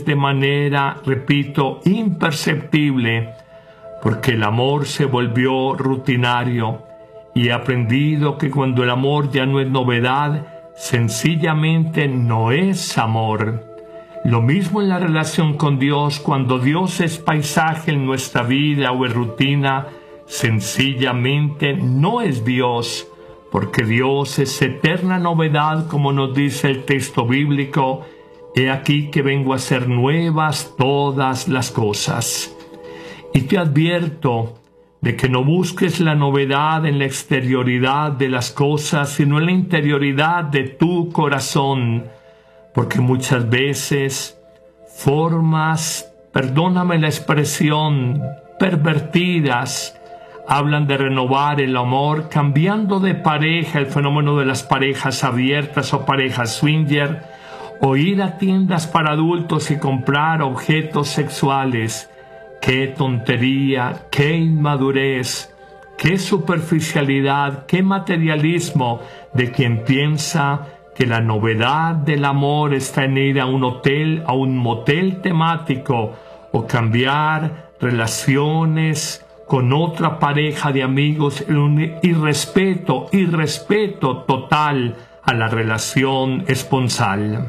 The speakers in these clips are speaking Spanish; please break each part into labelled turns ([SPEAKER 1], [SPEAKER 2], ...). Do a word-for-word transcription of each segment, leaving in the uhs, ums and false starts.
[SPEAKER 1] vez de manera, repito, imperceptible, porque el amor se volvió rutinario, y he aprendido que cuando el amor ya no es novedad, sencillamente no es amor. Lo mismo en la relación con Dios, cuando Dios es paisaje en nuestra vida o es rutina, sencillamente no es Dios, porque Dios es eterna novedad, como nos dice el texto bíblico. He aquí que vengo a hacer nuevas todas las cosas. Y te advierto de que no busques la novedad en la exterioridad de las cosas, sino en la interioridad de tu corazón, porque muchas veces formas, perdóname la expresión, pervertidas, hablan de renovar el amor, cambiando de pareja, el fenómeno de las parejas abiertas o parejas swinger, o ir a tiendas para adultos y comprar objetos sexuales. ¡Qué tontería! ¡Qué inmadurez! ¡Qué superficialidad! ¡Qué materialismo de quien piensa que la novedad del amor está en ir a un hotel, a un motel temático, o cambiar relaciones con otra pareja de amigos, un irrespeto, irrespeto total a la relación esponsal?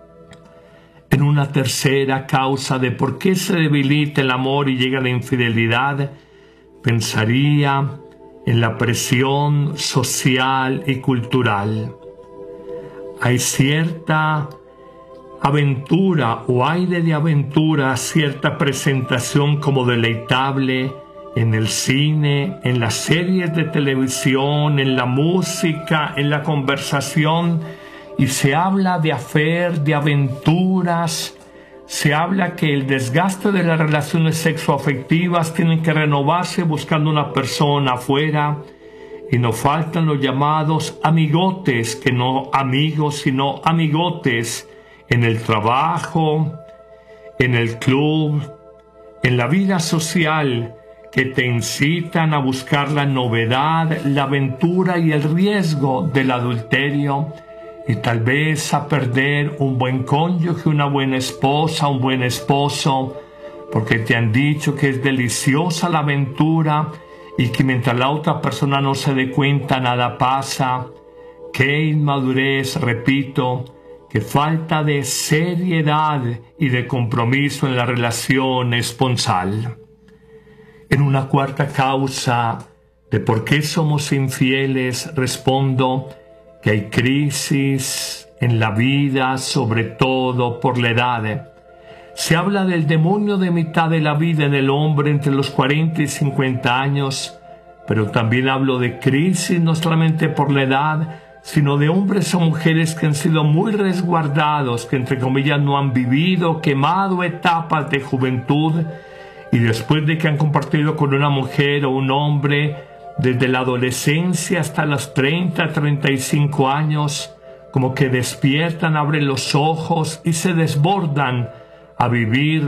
[SPEAKER 1] En una tercera causa de por qué se debilita el amor y llega la infidelidad, pensaría en la presión social y cultural. Hay cierta aventura o aire de aventura, cierta presentación como deleitable en el cine, en las series de televisión, en la música, en la conversación, y se habla de affair, de aventuras, se habla que el desgaste de las relaciones sexoafectivas tienen que renovarse buscando una persona afuera, y nos faltan los llamados amigotes, que no amigos, sino amigotes, en el trabajo, en el club, en la vida social, que te incitan a buscar la novedad, la aventura y el riesgo del adulterio, y tal vez a perder un buen cónyuge, una buena esposa, un buen esposo, porque te han dicho que es deliciosa la aventura y que mientras la otra persona no se dé cuenta nada pasa. ¡Qué inmadurez! Repito, qué falta de seriedad y de compromiso en la relación esponsal. En una cuarta causa de por qué somos infieles, respondo que hay crisis en la vida, sobre todo por la edad. Se habla del demonio de mitad de la vida en el hombre entre los cuarenta y cincuenta años, pero también hablo de crisis no solamente por la edad, sino de hombres o mujeres que han sido muy resguardados, que entre comillas no han vivido, quemado etapas de juventud, y después de que han compartido con una mujer o un hombre desde la adolescencia hasta los treinta, treinta y cinco años, como que despiertan, abren los ojos y se desbordan a vivir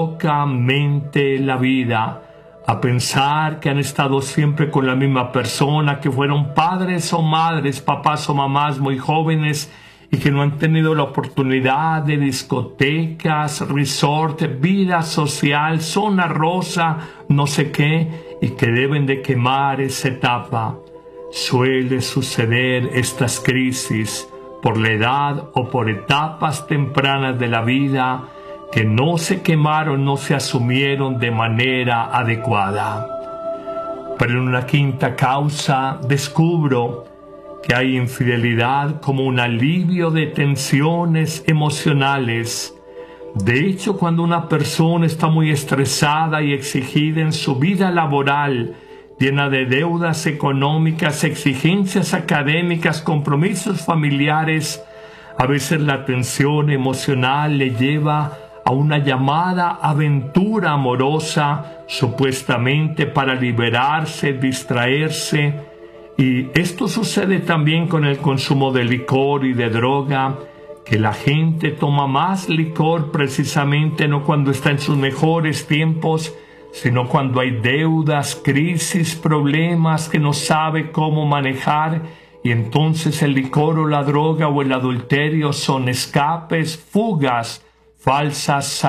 [SPEAKER 1] locamente la vida, a pensar que han estado siempre con la misma persona, que fueron padres o madres, papás o mamás muy jóvenes y que no han tenido la oportunidad de discotecas, resort, vida social, zona rosa, no sé qué, y que deben de quemar esa etapa. Suele suceder estas crisis por la edad o por etapas tempranas de la vida que no se quemaron, no se asumieron de manera adecuada. Pero en una quinta causa descubro que hay infidelidad como un alivio de tensiones emocionales. De hecho, cuando una persona está muy estresada y exigida en su vida laboral, llena de deudas económicas, exigencias académicas, compromisos familiares, a veces la tensión emocional le lleva a una llamada aventura amorosa, supuestamente para liberarse, distraerse. Y esto sucede también con el consumo de licor y de droga, que la gente toma más licor precisamente no cuando está en sus mejores tiempos, sino cuando hay deudas, crisis, problemas que no sabe cómo manejar, y entonces el licor o la droga o el adulterio son escapes, fugas, falsas